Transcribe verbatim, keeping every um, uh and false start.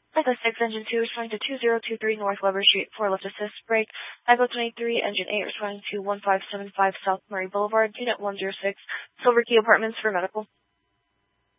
Echo six, Engine two, responding to two zero two three North Weber Street, four lift assist, brake. Echo twenty-three, Engine eight, responding to one five seven five South Murray Boulevard, Unit one zero six, Silver Key Apartments for medical.